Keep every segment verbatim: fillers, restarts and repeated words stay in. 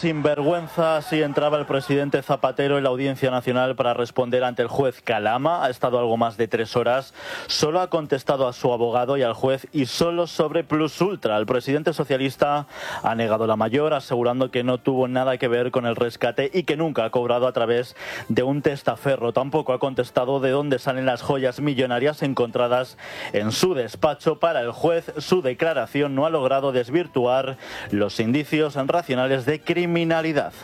sinvergüenza, así entraba el presidente Zapatero en la Audiencia Nacional para responder ante el juez Calama. Ha estado algo más de tres horas. Solo ha contestado a su abogado y al juez y solo sobre Plus Ultra. El presidente socialista ha negado la mayor, asegurando que no tuvo nada que ver con el rescate y que nunca ha cobrado a través de un testaferro. Tampoco ha contestado de dónde salen las joyas millonarias encontradas en su despacho. Para el juez, su declaración no ha logrado desvirtuar los indicios racionales de criminalidad.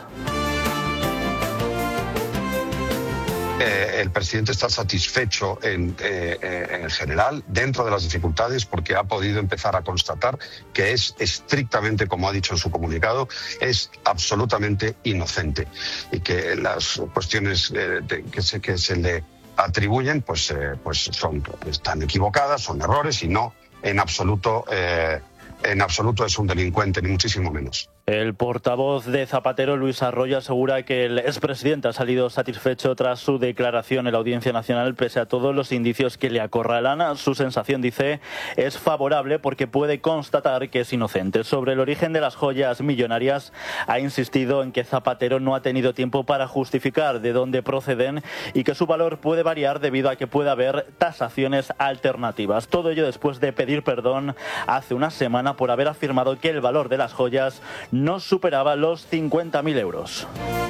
Eh, el presidente está satisfecho en, eh, en general, dentro de las dificultades, porque ha podido empezar a constatar que es estrictamente, como ha dicho en su comunicado, es absolutamente inocente y que las cuestiones eh, de, que, se, que se le atribuyen pues, eh, pues son, están equivocadas, son errores y no en absoluto, eh, en absoluto es un delincuente, ni muchísimo menos. El portavoz de Zapatero, Luis Arroyo, asegura que el expresidente ha salido satisfecho tras su declaración en la Audiencia Nacional, pese a todos los indicios que le acorralan. Su sensación, dice, es favorable porque puede constatar que es inocente. Sobre el origen de las joyas millonarias, ha insistido en que Zapatero no ha tenido tiempo para justificar de dónde proceden y que su valor puede variar debido a que puede haber tasaciones alternativas. Todo ello después de pedir perdón hace una semana por haber afirmado que el valor de las joyas no superaba los cincuenta mil euros.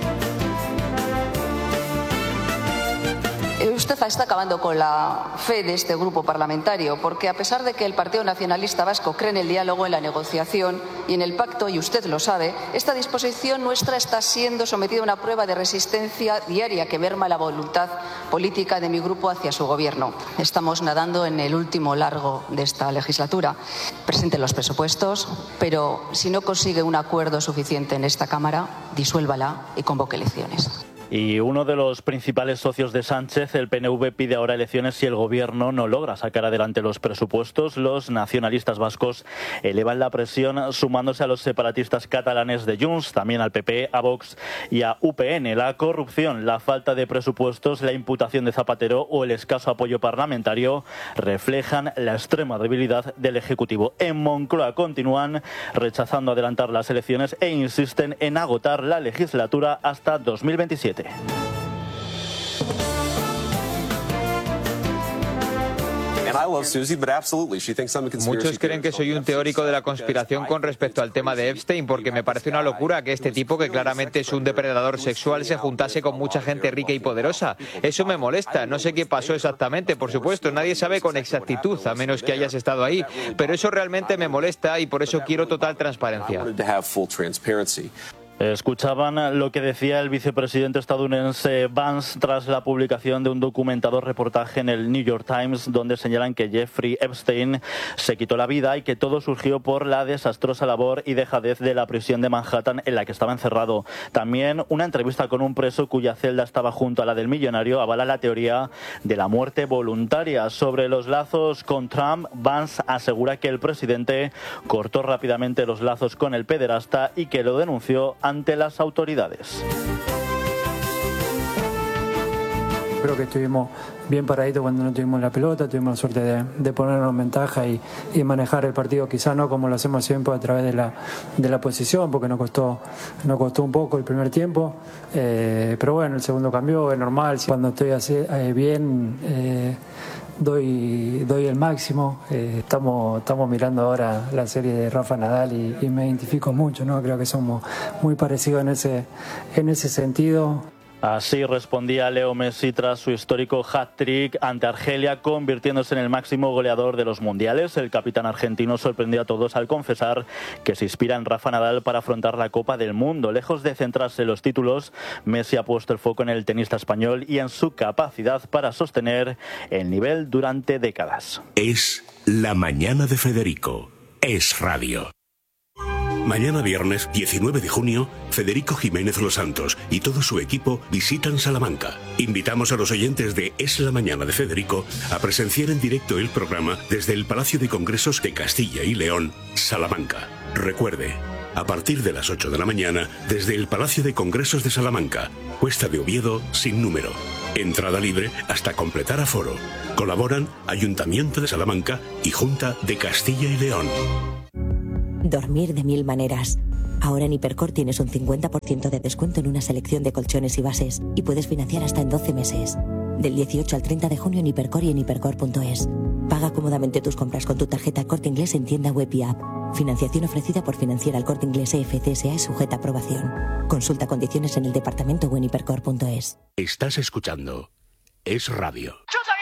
Usted está acabando con la fe de este grupo parlamentario, porque a pesar de que el Partido Nacionalista Vasco cree en el diálogo, en la negociación y en el pacto, y usted lo sabe, esta disposición nuestra está siendo sometida a una prueba de resistencia diaria que merma la voluntad política de mi grupo hacia su gobierno. Estamos nadando en el último largo de esta legislatura. Presente los presupuestos, pero si no consigue un acuerdo suficiente en esta Cámara, disuélvala y convoque elecciones. Y uno de los principales socios de Sánchez, el P N V, pide ahora elecciones si el gobierno no logra sacar adelante los presupuestos. Los nacionalistas vascos elevan la presión sumándose a los separatistas catalanes de Junts, también al P P, a Vox y a U P N. La corrupción, la falta de presupuestos, la imputación de Zapatero o el escaso apoyo parlamentario reflejan la extrema debilidad del Ejecutivo. En Moncloa continúan rechazando adelantar las elecciones e insisten en agotar la legislatura hasta dos mil veintisiete. Muchos creen que soy un teórico de la conspiración con respecto al tema de Epstein, porque me parece una locura que este tipo, que claramente es un depredador sexual, se juntase con mucha gente rica y poderosa. Eso me molesta. No sé qué pasó exactamente, por supuesto. Nadie sabe con exactitud, a menos que hayas estado ahí. Pero eso realmente me molesta y por eso quiero total transparencia. Escuchaban lo que decía el vicepresidente estadounidense Vance tras la publicación de un documentado reportaje en el New York Times, donde señalan que Jeffrey Epstein se quitó la vida y que todo surgió por la desastrosa labor y dejadez de la prisión de Manhattan en la que estaba encerrado. También una entrevista con un preso cuya celda estaba junto a la del millonario avala la teoría de la muerte voluntaria. Sobre los lazos con Trump, Vance asegura que el presidente cortó rápidamente los lazos con el pederasta y que lo denunció ante las autoridades. Creo que estuvimos bien paraditos cuando no tuvimos la pelota, tuvimos la suerte de, de ponernos en ventaja y, y manejar el partido, quizá no como lo hacemos siempre a través de la, de la posición, porque nos costó, nos costó un poco el primer tiempo, eh, pero bueno, el segundo cambió, es normal, cuando estoy así, eh, bien... Eh, Doy, doy el máximo. Eh, estamos, estamos mirando ahora la serie de Rafa Nadal y, y me identifico mucho, ¿no? Creo que somos muy parecidos en ese, en ese sentido. Así respondía Leo Messi tras su histórico hat-trick ante Argelia, convirtiéndose en el máximo goleador de los mundiales. El capitán argentino sorprendió a todos al confesar que se inspira en Rafa Nadal para afrontar la Copa del Mundo. Lejos de centrarse en los títulos, Messi ha puesto el foco en el tenista español y en su capacidad para sostener el nivel durante décadas. Es la mañana de Federico. Es radio. Mañana viernes diecinueve de junio, Federico Jiménez Los Santos y todo su equipo visitan Salamanca. Invitamos a los oyentes de Es la Mañana de Federico a presenciar en directo el programa desde el Palacio de Congresos de Castilla y León, Salamanca. Recuerde, a partir de las ocho de la mañana, desde el Palacio de Congresos de Salamanca, Cuesta de Oviedo sin número. Entrada libre hasta completar aforo. Colaboran Ayuntamiento de Salamanca y Junta de Castilla y León. Dormir de mil maneras. Ahora en Hipercor tienes un cincuenta por ciento de descuento en una selección de colchones y bases y puedes financiar hasta en doce meses. Del dieciocho al treinta de junio en Hipercor y en hipercor punto es. Paga cómodamente tus compras con tu tarjeta Corte Inglés en tienda web y app. Financiación ofrecida por Financiera El Corte Inglés E F C S A es sujeta a aprobación. Consulta condiciones en el departamento o en hipercor punto es. Estás escuchando Es Radio.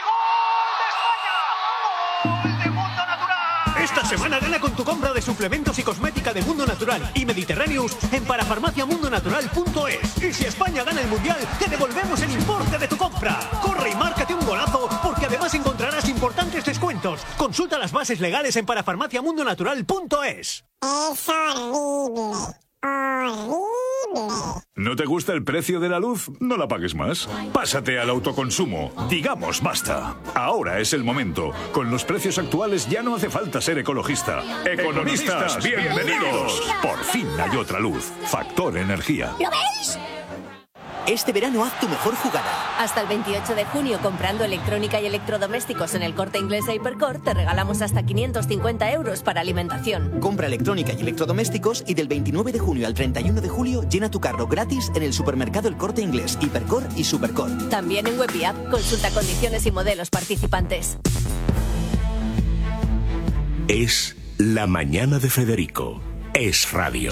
Esta semana gana con tu compra de suplementos y cosmética de Mundo Natural y Mediterráneos en parafarmacia mundo natural punto es. Y si España gana el Mundial, te devolvemos el importe de tu compra. Corre y márcate un golazo, porque además encontrarás importantes descuentos. Consulta las bases legales en parafarmacia mundo natural punto es. Es horrible. Horrible. ¿No te gusta el precio de la luz? No la pagues más. Pásate al autoconsumo. Digamos basta. Ahora es el momento. Con los precios actuales ya no hace falta ser ecologista. Economistas, bienvenidos. Por fin hay otra luz. Factor Energía. ¿Lo veis? Este verano haz tu mejor jugada. Hasta el veintiocho de junio, comprando electrónica y electrodomésticos en el Corte Inglés e Hipercor, te regalamos hasta quinientos cincuenta euros para alimentación. Compra electrónica y electrodomésticos y del veintinueve de junio al treinta y uno de julio llena tu carro gratis en el supermercado El Corte Inglés, Hipercor y Supercor. También en web y app. Consulta condiciones y modelos participantes. Es La Mañana de Federico. Es Radio.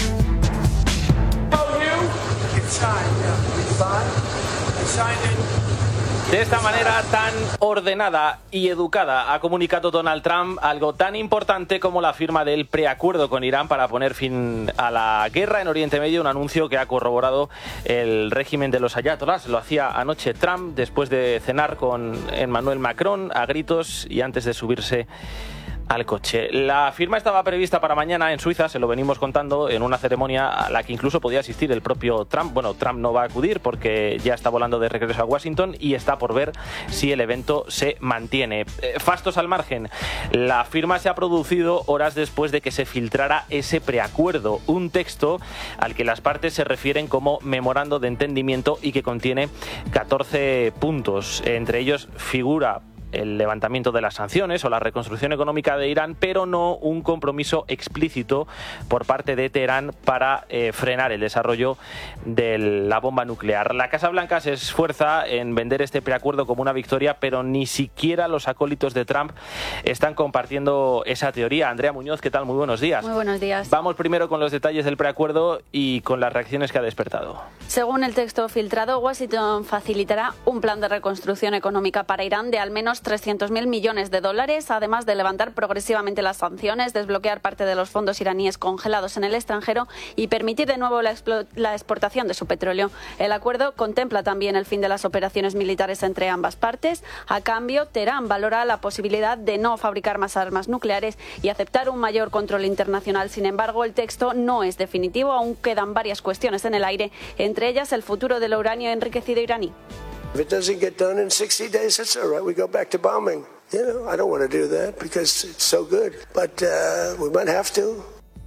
De esta manera tan ordenada y educada ha comunicado Donald Trump algo tan importante como la firma del preacuerdo con Irán para poner fin a la guerra en Oriente Medio, un anuncio que ha corroborado el régimen de los ayatolás. Lo hacía anoche Trump después de cenar con Emmanuel Macron a gritos y antes de subirse al coche. La firma estaba prevista para mañana en Suiza, se lo venimos contando, en una ceremonia a la que incluso podía asistir el propio Trump. Bueno, Trump no va a acudir porque ya está volando de regreso a Washington y está por ver si el evento se mantiene. Eh, fastos al margen, la firma se ha producido horas después de que se filtrara ese preacuerdo, un texto al que las partes se refieren como memorando de entendimiento y que contiene catorce puntos. Entre ellos figura el levantamiento de las sanciones o la reconstrucción económica de Irán, pero no un compromiso explícito por parte de Teherán para eh, frenar el desarrollo de la bomba nuclear. La Casa Blanca se esfuerza en vender este preacuerdo como una victoria, pero ni siquiera los acólitos de Trump están compartiendo esa teoría. Andrea Muñoz, ¿qué tal? Muy buenos días. Muy buenos días. Vamos primero con los detalles del preacuerdo y con las reacciones que ha despertado. Según el texto filtrado, Washington facilitará un plan de reconstrucción económica para Irán de al menos trescientos mil millones de dólares, además de levantar progresivamente las sanciones, desbloquear parte de los fondos iraníes congelados en el extranjero y permitir de nuevo la, la exportación de su petróleo. El acuerdo contempla también el fin de las operaciones militares entre ambas partes. A cambio, Teherán valora la posibilidad de no fabricar más armas nucleares y aceptar un mayor control internacional. Sin embargo, el texto no es definitivo, aún quedan varias cuestiones en el aire, entre ellas el futuro del uranio enriquecido iraní. If it doesn't get done in sixty days, that's all right. We go back to bombing. You know, I don't want to do that because it's so good, but uh, we might have to.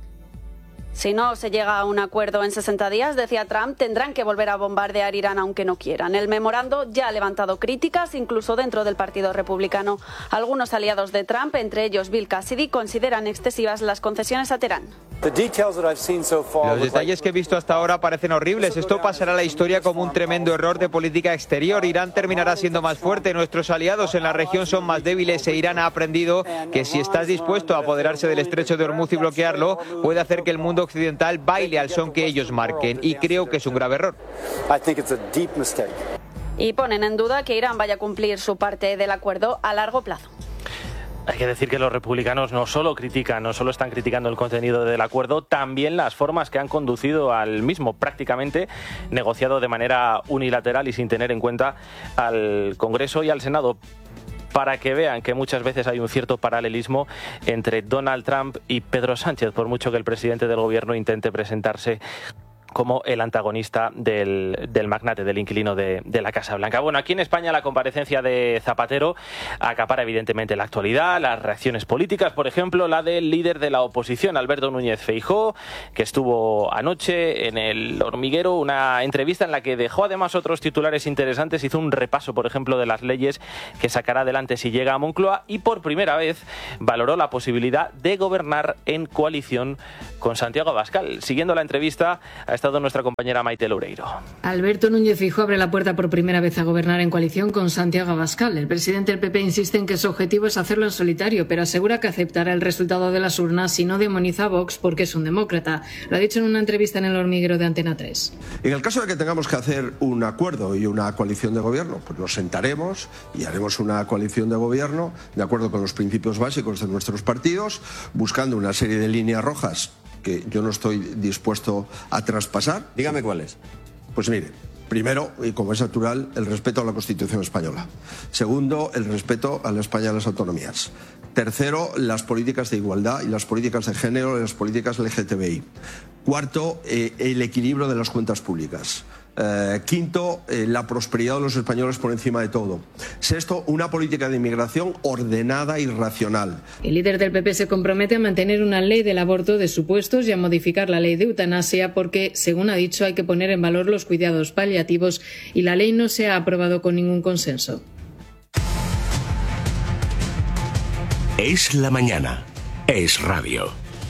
Si no se llega a un acuerdo en sesenta días, decía Trump, tendrán que volver a bombardear Irán aunque no quieran. El memorando ya ha levantado críticas, incluso dentro del Partido Republicano. Algunos aliados de Trump, entre ellos Bill Cassidy, consideran excesivas las concesiones a Teherán. Los detalles que he visto hasta ahora parecen horribles. Esto pasará a la historia como un tremendo error de política exterior. Irán terminará siendo más fuerte. Nuestros aliados en la región son más débiles e Irán ha aprendido que si estás dispuesto a apoderarse del estrecho de Hormuz y bloquearlo, puede hacer que el mundo occidental baile al son que ellos marquen. Y creo que es un grave error. Y ponen en duda que Irán vaya a cumplir su parte del acuerdo a largo plazo. Hay que decir que los republicanos no solo critican, no solo están criticando el contenido del acuerdo, también las formas que han conducido al mismo, prácticamente negociado de manera unilateral y sin tener en cuenta al Congreso y al Senado, para que vean que muchas veces hay un cierto paralelismo entre Donald Trump y Pedro Sánchez, por mucho que el presidente del gobierno intente presentarse como el antagonista del, del magnate, del inquilino de, de la Casa Blanca. Bueno, aquí en España la comparecencia de Zapatero acapara evidentemente la actualidad, las reacciones políticas, por ejemplo, la del líder de la oposición, Alberto Núñez Feijóo, que estuvo anoche en El Hormiguero, una entrevista en la que dejó además otros titulares interesantes, hizo un repaso, por ejemplo, de las leyes que sacará adelante si llega a Moncloa y por primera vez valoró la posibilidad de gobernar en coalición con Santiago Abascal. Siguiendo la entrevista ha estado nuestra compañera Maite Loureiro. Alberto Núñez Feijóo abre la puerta por primera vez a gobernar en coalición con Santiago Abascal. El presidente del P P insiste en que su objetivo es hacerlo en solitario, pero asegura que aceptará el resultado de las urnas si no demoniza a Vox porque es un demócrata. Lo ha dicho en una entrevista en El Hormiguero de Antena tres. En el caso de que tengamos que hacer un acuerdo y una coalición de gobierno, pues nos sentaremos y haremos una coalición de gobierno de acuerdo con los principios básicos de nuestros partidos, buscando una serie de líneas rojas que yo no estoy dispuesto a traspasar. Dígame cuáles. Pues mire, primero, y como es natural, el respeto a la Constitución española. Segundo, el respeto a la España de las autonomías. Tercero, las políticas de igualdad y las políticas de género y las políticas L G T B I. Cuarto, eh, el equilibrio de las cuentas públicas. Eh, quinto, eh, la prosperidad de los españoles por encima de todo. Sexto, una política de inmigración ordenada y racional. El líder del P P se compromete a mantener una ley del aborto de supuestos y a modificar la ley de eutanasia porque, según ha dicho, hay que poner en valor los cuidados paliativos y la ley no se ha aprobado con ningún consenso. Es la mañana. Es radio.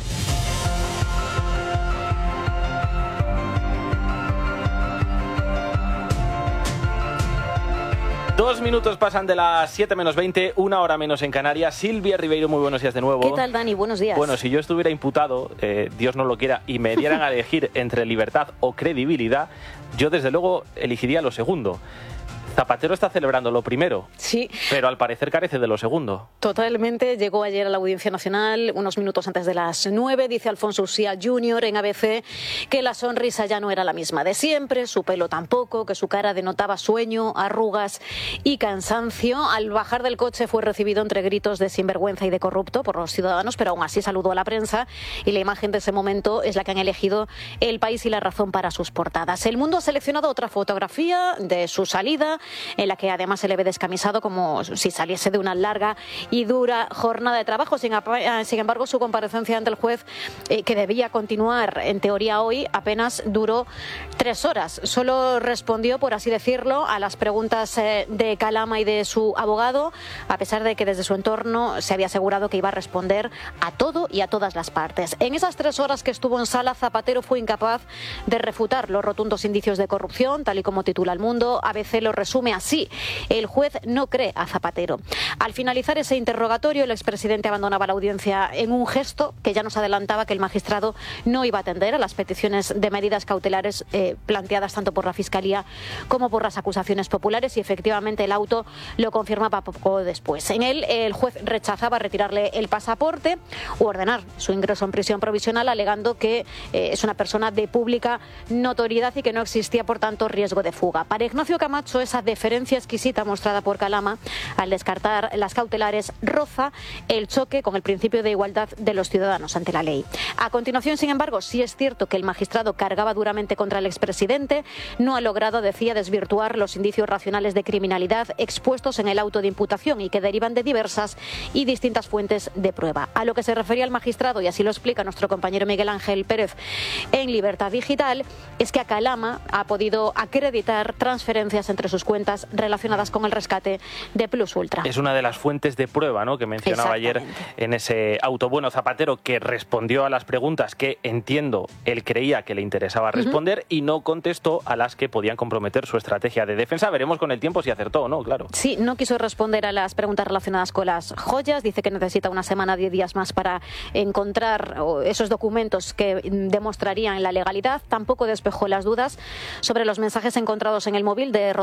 Dos minutos pasan de las siete menos veinte, una hora menos en Canarias. Silvia Ribeiro, muy buenos días de nuevo. ¿Qué tal, Dani? Buenos días. Bueno, si yo estuviera imputado, eh, Dios no lo quiera, y me dieran a elegir entre libertad o credibilidad, yo desde luego elegiría lo segundo. Zapatero está celebrando lo primero, sí, pero al parecer carece de lo segundo. Totalmente. Llegó ayer a la Audiencia Nacional, unos minutos antes de las nueve. Dice Alfonso Uxía junior en A B C que la sonrisa ya no era la misma de siempre, su pelo tampoco, que su cara denotaba sueño, arrugas y cansancio. Al bajar del coche fue recibido entre gritos de sinvergüenza y de corrupto por los ciudadanos, pero aún así saludó a la prensa y la imagen de ese momento es la que han elegido El País y La Razón para sus portadas. El Mundo ha seleccionado otra fotografía de su salida, en la que además se le ve descamisado como si saliese de una larga y dura jornada de trabajo. Sin, sin embargo, su comparecencia ante el juez, eh, que debía continuar en teoría hoy, apenas duró tres horas. Solo respondió, por así decirlo, a las preguntas eh, de Calama y de su abogado, a pesar de que desde su entorno se había asegurado que iba a responder a todo y a todas las partes. En esas tres horas que estuvo en sala, Zapatero fue incapaz de refutar los rotundos indicios de corrupción, tal y como titula El Mundo. A B C lo resume así: el juez no cree a Zapatero. Al finalizar ese interrogatorio, el expresidente abandonaba la audiencia en un gesto que ya nos adelantaba que el magistrado no iba a atender a las peticiones de medidas cautelares eh, planteadas tanto por la Fiscalía como por las acusaciones populares, y efectivamente el auto lo confirmaba poco después. En él, el juez rechazaba retirarle el pasaporte u ordenar su ingreso en prisión provisional, alegando que eh, es una persona de pública notoriedad y que no existía, por tanto, riesgo de fuga. Para Ignacio Camacho, esa deferencia exquisita mostrada por Calama al descartar las cautelares roza el choque con el principio de igualdad de los ciudadanos ante la ley. A continuación, sin embargo, sí es cierto que el magistrado cargaba duramente contra el expresidente. No ha logrado, decía, desvirtuar los indicios racionales de criminalidad expuestos en el auto de imputación y que derivan de diversas y distintas fuentes de prueba. A lo que se refería el magistrado, y así lo explica nuestro compañero Miguel Ángel Pérez en Libertad Digital, es que a Calama ha podido acreditar transferencias entre sus cuentas relacionadas con el rescate de Plus Ultra. Es una de las fuentes de prueba, ¿no?, que mencionaba ayer en ese auto. Bueno, Zapatero, que respondió a las preguntas que, entiendo, él creía que le interesaba responder, uh-huh, y no contestó a las que podían comprometer su estrategia de defensa. Veremos con el tiempo si acertó o no, claro. Sí, no quiso responder a las preguntas relacionadas con las joyas. Dice que necesita una semana, diez días más para encontrar esos documentos que demostrarían la legalidad. Tampoco despejó las dudas sobre los mensajes encontrados en el móvil de Rodolfo Rey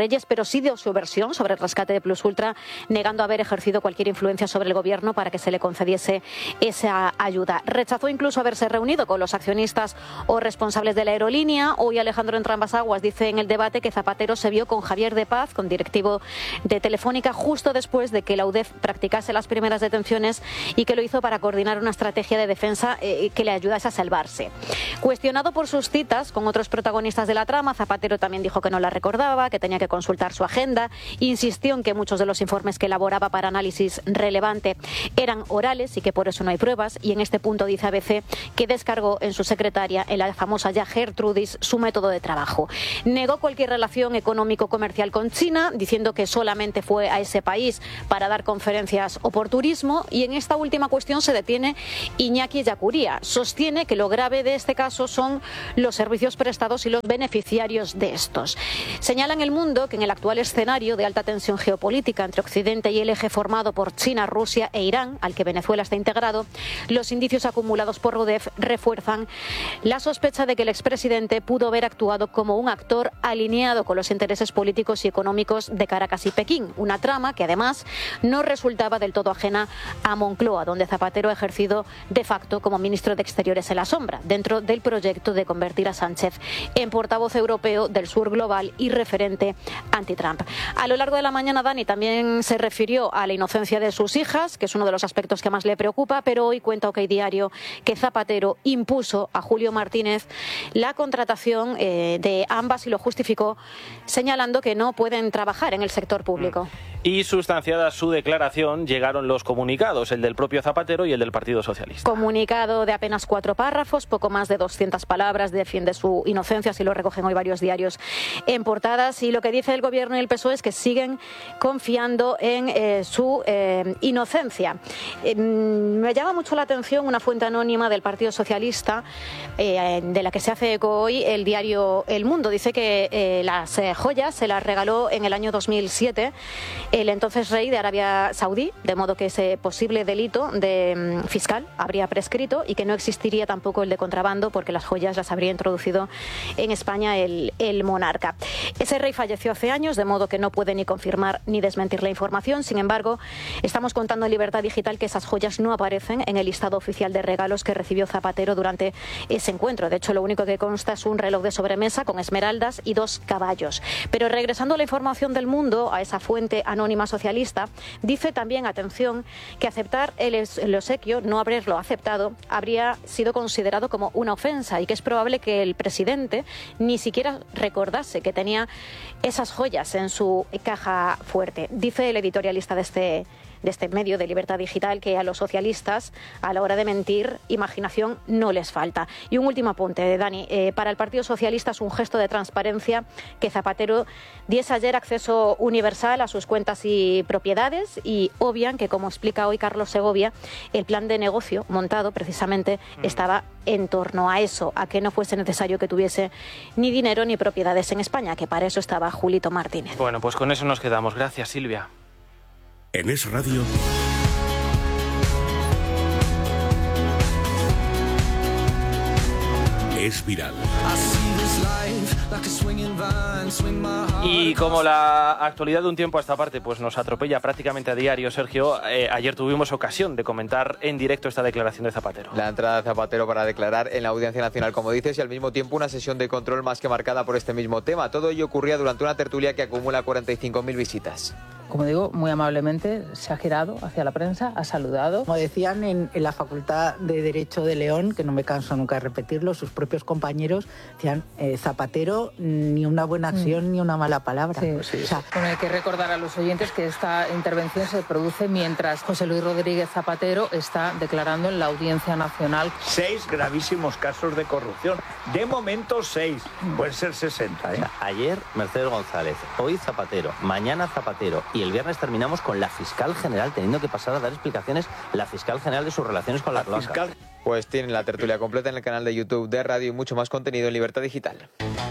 Reyes, pero sí dio su versión sobre el rescate de Plus Ultra, negando haber ejercido cualquier influencia sobre el gobierno para que se le concediese esa ayuda. Rechazó incluso haberse reunido con los accionistas o responsables de la aerolínea. Hoy Alejandro Entrambas-Aguas dice en el debate que Zapatero se vio con Javier de Paz, con directivo de Telefónica, justo después de que la U D E F practicase las primeras detenciones y que lo hizo para coordinar una estrategia de defensa eh, que le ayudase a salvarse. Cuestionado por sus citas con otros protagonistas de la trama, Zapatero también dijo que no la recordaba, que tenía que consultar su agenda, insistió en que muchos de los informes que elaboraba para análisis relevante eran orales y que por eso no hay pruebas, y en este punto dice A B C que descargó en su secretaria, en la famosa ya Gertrudis, su método de trabajo. Negó cualquier relación económico-comercial con China, diciendo que solamente fue a ese país para dar conferencias o por turismo, y en esta última cuestión se detiene Iñaki Yacuría. Sostiene que lo grave de este caso son los servicios prestados y los beneficiarios de estos. Señala en El Mundo que en el actual escenario de alta tensión geopolítica entre Occidente y el eje formado por China, Rusia e Irán, al que Venezuela está integrado, los indicios acumulados por U D E F refuerzan la sospecha de que el expresidente pudo haber actuado como un actor alineado con los intereses políticos y económicos de Caracas y Pekín, una trama que además no resultaba del todo ajena a Moncloa, donde Zapatero ha ejercido de facto como ministro de Exteriores en la sombra, dentro del proyecto de convertir a Sánchez en portavoz europeo del sur global y referente anti-Trump. A lo largo de la mañana, Dani también se refirió a la inocencia de sus hijas, que es uno de los aspectos que más le preocupa, pero hoy cuenta OK Diario que Zapatero impuso a Julio Martínez la contratación eh, de ambas y lo justificó señalando que no pueden trabajar en el sector público. Y sustanciada su declaración, llegaron los comunicados, el del propio Zapatero y el del Partido Socialista. Comunicado de apenas cuatro párrafos, poco más de doscientas palabras, defiende su inocencia, así lo recogen hoy varios diarios en portadas, y lo que dice el Gobierno y el P S O E es que siguen confiando en eh, su eh, inocencia. Eh, me llama mucho la atención una fuente anónima del Partido Socialista, eh, de la que se hace eco hoy el diario El Mundo. Dice que eh, las eh, joyas se las regaló en el año dos mil siete el entonces rey de Arabia Saudí, de modo que ese posible delito de fiscal habría prescrito y que no existiría tampoco el de contrabando, porque las joyas las habría introducido en España el, el monarca. Ese rey falleció hace años, de modo que no puede ni confirmar ni desmentir la información. Sin embargo, estamos contando en Libertad Digital que esas joyas no aparecen en el listado oficial de regalos que recibió Zapatero durante ese encuentro. De hecho, lo único que consta es un reloj de sobremesa con esmeraldas y dos caballos. Pero regresando a la información del Mundo, a esa fuente anónima socialista, dice también, atención, que aceptar el, el obsequio, no haberlo aceptado, habría sido considerado como una ofensa y que es probable que el presidente ni siquiera recordase que tenía esas joyas en su caja fuerte. Dice el editorialista de este de este medio de Libertad Digital que a los socialistas, a la hora de mentir, imaginación no les falta. Y un último apunte, Dani. Eh, para el Partido Socialista es un gesto de transparencia que Zapatero diese ayer acceso universal a sus cuentas y propiedades, y obvian que, como explica hoy Carlos Segovia, el plan de negocio montado precisamente mm. estaba en torno a eso, a que no fuese necesario que tuviese ni dinero ni propiedades en España, que para eso estaba Julito Martínez. Bueno, pues con eso nos quedamos. Gracias, Silvia. En Es Radio. Es viral. Y como la actualidad de un tiempo a esta parte pues nos atropella prácticamente a diario, Sergio, eh, ayer tuvimos ocasión de comentar en directo esta declaración de Zapatero. La entrada de Zapatero para declarar en la Audiencia Nacional, como dices, y al mismo tiempo una sesión de control más que marcada por este mismo tema. Todo ello ocurría durante una tertulia que acumula cuarenta y cinco mil visitas. Como digo, muy amablemente se ha girado hacia la prensa, ha saludado. Como decían en, en la Facultad de Derecho de León, que no me canso nunca de repetirlo, sus propios compañeros decían eh, Zapatero, ni una buena acción mm. ni una mala palabra. Sí, sí. O sea, bueno, hay que recordar a los oyentes que esta intervención se produce mientras José Luis Rodríguez Zapatero está declarando en la Audiencia Nacional. Seis gravísimos casos de corrupción. De momento seis. Pueden ser sesenta. ¿eh? O sea, ayer Mercedes González, hoy Zapatero, mañana Zapatero y el viernes terminamos con la fiscal general teniendo que pasar a dar explicaciones la fiscal general de sus relaciones con la, la cloaca. Fiscal... Pues tienen la tertulia completa en el canal de YouTube de Radio y mucho más contenido en Libertad Digital.